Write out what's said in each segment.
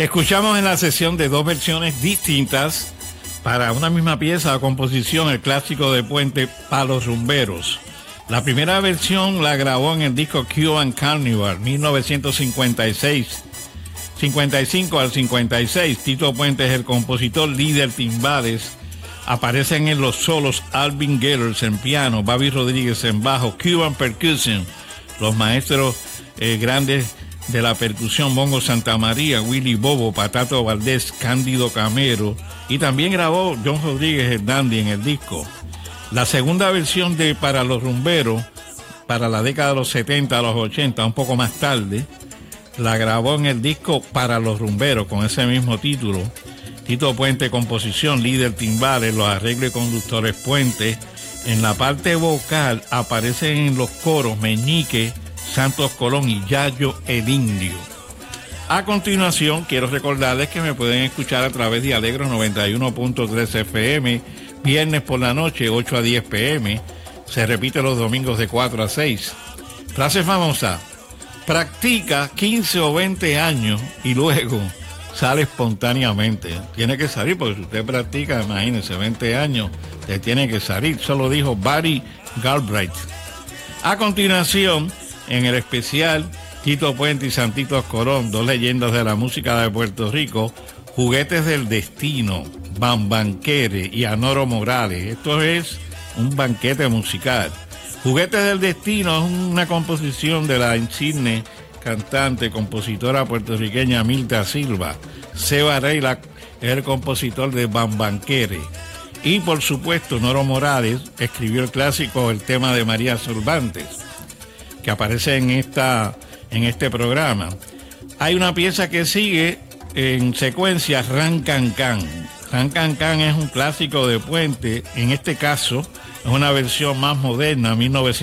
Escuchamos en la sesión de dos versiones distintas para una misma pieza o composición, el clásico de Puente Pa' los Rumberos. La primera versión la grabó en el disco Cuban Carnival, 1956. 55 al 56, Tito Puente es el compositor, líder timbales. Aparecen en los solos Alvin Gellers en piano, Bobby Rodríguez en bajo, Cuban Percussion, los maestros grandes de la percusión, Bongo Santamaría, Willy Bobo, Patato Valdés, Cándido Camero, y también grabó John Rodríguez el Dandy en el disco. La segunda versión de Para los Rumberos, para la década de los 70 a los 80, un poco más tarde, la grabó en el disco Para los Rumberos, con ese mismo título. Tito Puente, composición, líder timbales, los arreglos y conductores Puente. En la parte vocal aparecen en los coros Meñique, Santos Colón y Yayo el Indio. A continuación, quiero recordarles que me pueden escuchar a través de Alegro 91.3 FM, viernes por la noche, 8 a 10 p.m. Se repite los domingos de 4 a 6. Frase famosa: practica 15 o 20 años y luego sale espontáneamente. Tiene que salir, porque si usted practica, imagínese, 20 años, te tiene que salir. Eso lo dijo Barry Galbraith. A continuación, en el especial Tito Puente y Santitos Colón, dos leyendas de la música de Puerto Rico, Juguetes del Destino, Bambanquere y Anoro Morales. Esto es un banquete musical. Juguetes del Destino es una composición de la insigne cantante, compositora puertorriqueña Milda Silva. Seba Reila es el compositor de Bambanquere. Y por supuesto, Noro Morales escribió el clásico, el tema de María Cervantes, que aparece en este programa. Hay una pieza que sigue en secuencia, Ran Can Can. Ran Can Can es un clásico de Puente, en este caso es una versión más moderna,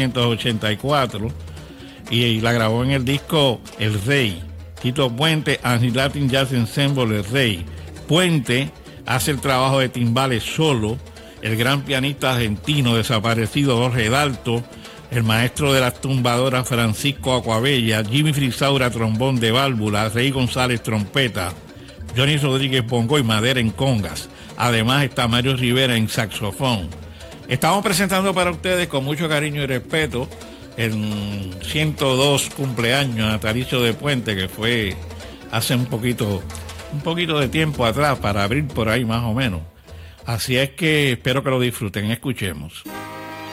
1984, y la grabó en el disco El Rey. Tito Puente and Latin Jazz Ensemble El Rey. Puente hace el trabajo de timbales solo, el gran pianista argentino desaparecido Jorge Dalto, el maestro de las tumbadoras Francisco Acuabella, Jimmy Frisaura trombón de válvula, Rey González trompeta, Johnny Rodríguez bongo y madera en congas. Además está Mario Rivera en saxofón. Estamos presentando para ustedes con mucho cariño y respeto el 102 cumpleaños natalicio de Puente, que fue hace un poquito de tiempo atrás, para abril por ahí más o menos. Así es que espero que lo disfruten. Escuchemos.